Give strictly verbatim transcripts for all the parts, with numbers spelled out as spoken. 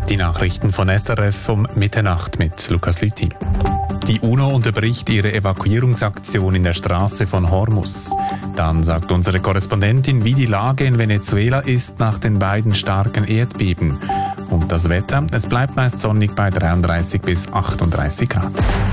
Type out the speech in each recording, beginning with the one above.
Die Nachrichten von S R F um Mitternacht mit Lukas Lüthi. Die UNO unterbricht ihre Evakuierungsaktion in der Straße von Hormuz. Dann sagt unsere Korrespondentin, wie die Lage in Venezuela ist nach den beiden starken Erdbeben. Und das Wetter, es bleibt meist sonnig bei dreiunddreißig bis achtunddreißig Grad.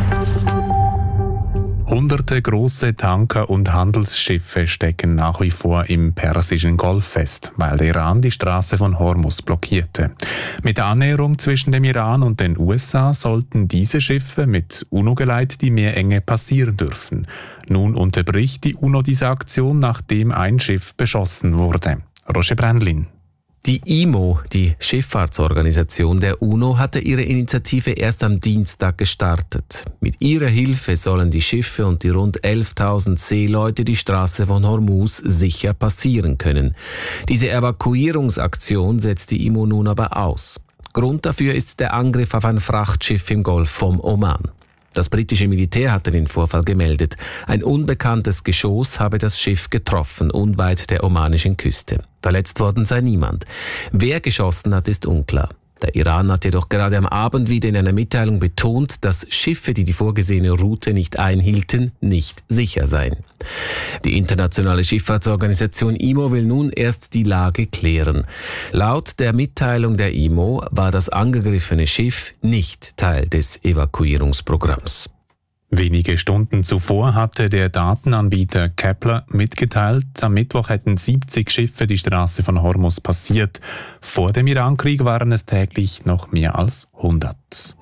Hunderte große Tanker und Handelsschiffe stecken nach wie vor im Persischen Golf fest, weil der Iran die Straße von Hormuz blockierte. Mit der Annäherung zwischen dem Iran und den U S A sollten diese Schiffe mit UNO-Geleit die Meerenge passieren dürfen. Nun unterbricht die UNO diese Aktion, nachdem ein Schiff beschossen wurde. Roger Brändlin. Die I M O, die Schifffahrtsorganisation der UNO, hatte ihre Initiative erst am Dienstag gestartet. Mit ihrer Hilfe sollen die Schiffe und die rund elftausend Seeleute die Straße von Hormuz sicher passieren können. Diese Evakuierungsaktion setzt die I M O nun aber aus. Grund dafür ist der Angriff auf ein Frachtschiff im Golf vom Oman. Das britische Militär hatte den Vorfall gemeldet. Ein unbekanntes Geschoss habe das Schiff getroffen, unweit der omanischen Küste. Verletzt worden sei niemand. Wer geschossen hat, ist unklar. Der Iran hat jedoch gerade am Abend wieder in einer Mitteilung betont, dass Schiffe, die die vorgesehene Route nicht einhielten, nicht sicher seien. Die internationale Schifffahrtsorganisation I M O will nun erst die Lage klären. Laut der Mitteilung der I M O war das angegriffene Schiff nicht Teil des Evakuierungsprogramms. Wenige Stunden zuvor hatte der Datenanbieter Kepler mitgeteilt, am Mittwoch hätten siebzig Schiffe die Straße von Hormuz passiert. Vor dem Irankrieg waren es täglich noch mehr als hundert.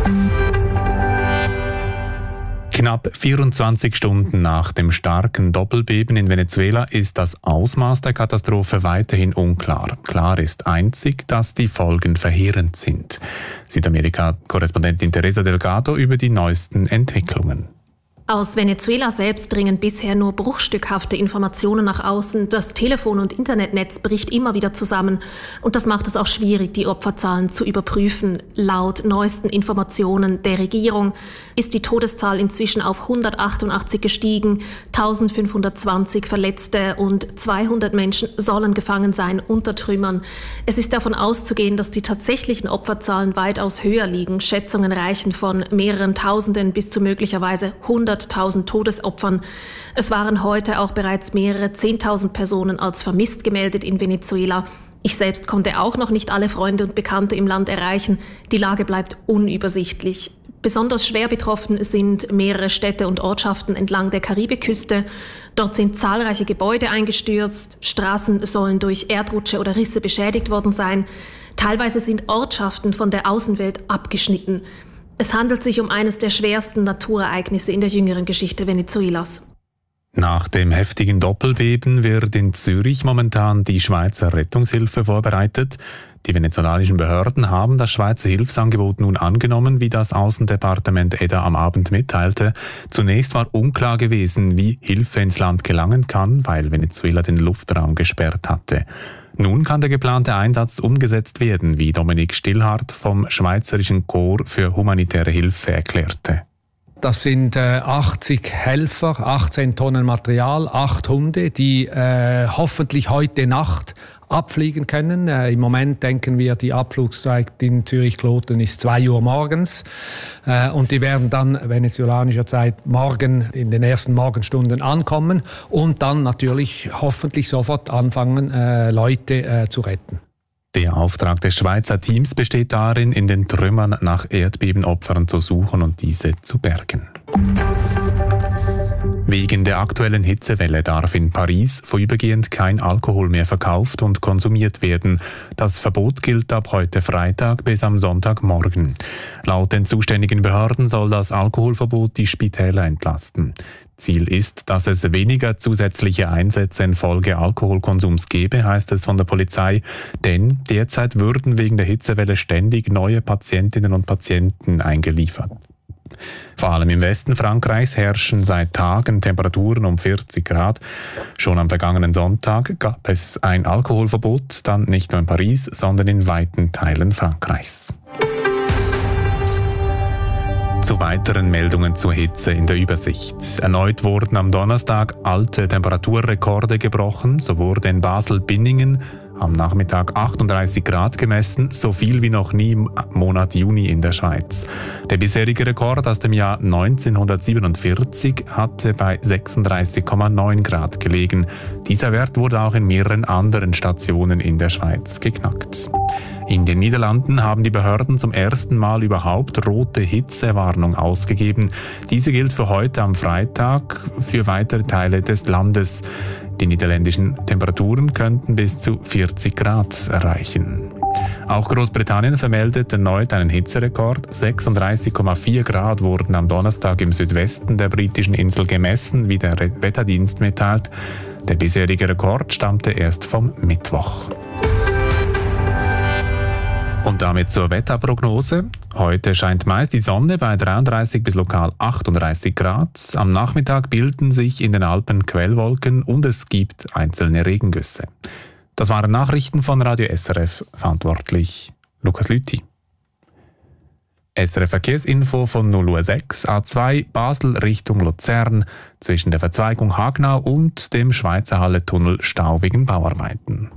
Knapp vierundzwanzig Stunden nach dem starken Doppelbeben in Venezuela ist das Ausmaß der Katastrophe weiterhin unklar. Klar ist einzig, dass die Folgen verheerend sind. Südamerika-Korrespondentin Teresa Delgado über die neuesten Entwicklungen. Aus Venezuela selbst dringen bisher nur bruchstückhafte Informationen nach außen. Das Telefon- und Internetnetz bricht immer wieder zusammen. Und das macht es auch schwierig, die Opferzahlen zu überprüfen. Laut neuesten Informationen der Regierung ist die Todeszahl inzwischen auf hundertachtundachtzig gestiegen, eintausendfünfhundertzwanzig Verletzte und zweihundert Menschen sollen gefangen sein unter Trümmern. Es ist davon auszugehen, dass die tatsächlichen Opferzahlen weitaus höher liegen. Schätzungen reichen von mehreren Tausenden bis zu möglicherweise hunderttausend Todesopfern. Es waren heute auch bereits mehrere zehntausend Personen als vermisst gemeldet in Venezuela. Ich selbst konnte auch noch nicht alle Freunde und Bekannte im Land erreichen. Die Lage bleibt unübersichtlich. Besonders schwer betroffen sind mehrere Städte und Ortschaften entlang der Karibikküste. Dort sind zahlreiche Gebäude eingestürzt. Straßen sollen durch Erdrutsche oder Risse beschädigt worden sein. Teilweise sind Ortschaften von der Außenwelt abgeschnitten. Es handelt sich um eines der schwersten Naturereignisse in der jüngeren Geschichte Venezuelas. Nach dem heftigen Doppelbeben wird in Zürich momentan die Schweizer Rettungshilfe vorbereitet. Die venezolanischen Behörden haben das Schweizer Hilfsangebot nun angenommen, wie das Außendepartement E D A am Abend mitteilte. Zunächst war unklar gewesen, wie Hilfe ins Land gelangen kann, weil Venezuela den Luftraum gesperrt hatte. Nun kann der geplante Einsatz umgesetzt werden, wie Dominik Stillhardt vom Schweizerischen Korps für humanitäre Hilfe erklärte. Das sind äh, achtzig Helfer, achtzehn Tonnen Material, acht Hunde, die äh, hoffentlich heute Nacht abfliegen können. Äh, Im Moment denken wir, die Abflugszeit in Zürich-Kloten ist zwei Uhr morgens. Äh, und die werden dann venezolanischer Zeit morgen in den ersten Morgenstunden ankommen und dann natürlich hoffentlich sofort anfangen, äh, Leute äh, zu retten. Der Auftrag des Schweizer Teams besteht darin, in den Trümmern nach Erdbebenopfern zu suchen und diese zu bergen. Wegen der aktuellen Hitzewelle darf in Paris vorübergehend kein Alkohol mehr verkauft und konsumiert werden. Das Verbot gilt ab heute Freitag bis am Sonntagmorgen. Laut den zuständigen Behörden soll das Alkoholverbot die Spitäler entlasten. Ziel ist, dass es weniger zusätzliche Einsätze infolge Alkoholkonsums gebe, heißt es von der Polizei, denn derzeit würden wegen der Hitzewelle ständig neue Patientinnen und Patienten eingeliefert. Vor allem im Westen Frankreichs herrschen seit Tagen Temperaturen um vierzig Grad. Schon am vergangenen Sonntag gab es ein Alkoholverbot, dann nicht nur in Paris, sondern in weiten Teilen Frankreichs. Zu weiteren Meldungen zur Hitze in der Übersicht. Erneut wurden am Donnerstag alte Temperaturrekorde gebrochen. So wurde in Basel-Binningen Am Nachmittag achtunddreißig Grad gemessen, so viel wie noch nie im Monat Juni in der Schweiz. Der bisherige Rekord aus dem Jahr neunzehnhundertsiebenundvierzig hatte bei sechsunddreißig Komma neun Grad gelegen. Dieser Wert wurde auch in mehreren anderen Stationen in der Schweiz geknackt. In den Niederlanden haben die Behörden zum ersten Mal überhaupt rote Hitzewarnung ausgegeben. Diese gilt für heute am Freitag für weitere Teile des Landes. Die niederländischen Temperaturen könnten bis zu vierzig Grad erreichen. Auch Großbritannien vermeldet erneut einen Hitzerekord. sechsunddreißig Komma vier Grad wurden am Donnerstag im Südwesten der britischen Insel gemessen, wie der Wetterdienst mitteilt. Der bisherige Rekord stammte erst vom Mittwoch. Und damit zur Wetterprognose. Heute scheint meist die Sonne bei dreiunddreißig bis lokal achtunddreißig Grad. Am Nachmittag bilden sich in den Alpen Quellwolken und es gibt einzelne Regengüsse. Das waren Nachrichten von Radio S R F, verantwortlich Lukas Lüthi. S R F Verkehrsinfo von null Uhr sechs, A zwei Basel Richtung Luzern, zwischen der Verzweigung Hagnau und dem Schweizer Halle-Tunnel Stau wegen Bauarbeiten.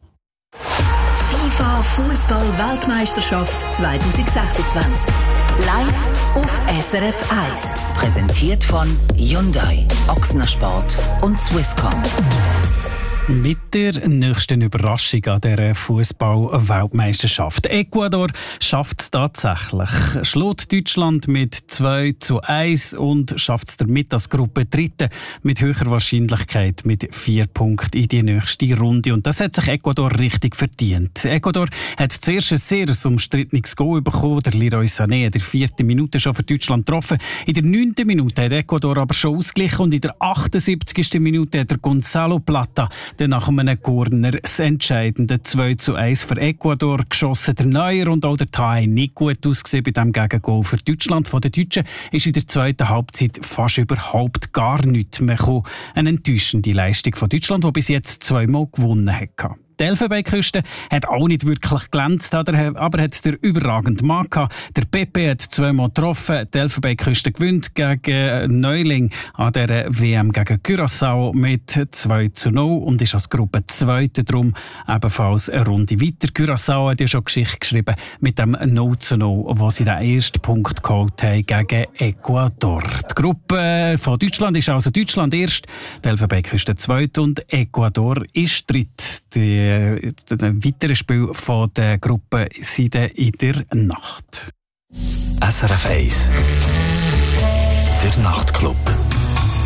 FIFA Fußball-Weltmeisterschaft zwanzig sechsundzwanzig. Live auf S R F eins. Präsentiert von Hyundai, Ochsner Sport und Swisscom. Mit der nächsten Überraschung an dieser Fußball-Weltmeisterschaft. Ecuador schafft es tatsächlich. Schlägt Deutschland mit zwei zu eins und schafft es damit als Gruppe Dritte mit höherer Wahrscheinlichkeit mit vier Punkten in die nächste Runde. Und das hat sich Ecuador richtig verdient. Ecuador hat zuerst ein sehr umstrittenes Goal bekommen. Der Leroy Sané hat in der vierten Minute schon für Deutschland getroffen. In der neunten Minute hat Ecuador aber schon ausgeglichen und in der achtundsiebzigsten Minute hat der Gonzalo Plata dann nach einem Corner das entscheidende zwei zu eins für Ecuador geschossen. Der Neuer und auch der Thay nicht gut ausgesehen bei diesem Gegengol für Deutschland. Von den Deutschen ist in der zweiten Halbzeit fast überhaupt gar nichts mehr gekommen. Eine enttäuschende Leistung von Deutschland, die bis jetzt zweimal gewonnen hat. Die Elfenbeinküste hat auch nicht wirklich glänzt, aber hat der überragende Mann gehabt. Der Pepe hat zweimal getroffen. Die Elfenbeinküste gewinnt gegen Neuling an der W M gegen Curaçao mit zwei zu null und ist als Gruppe Zweite drum ebenfalls eine Runde weiter. Curaçao hat ja schon Geschichte geschrieben mit dem null zu null, wo sie den ersten Punkt geholt haben gegen Ecuador. Die Gruppe von Deutschland ist also Deutschland erst, die Elfenbeinküste zweit und Ecuador ist dritt. Die ein weiteres Spiel von der Gruppe sind in der Nacht. S R F eins Der Nachtclub.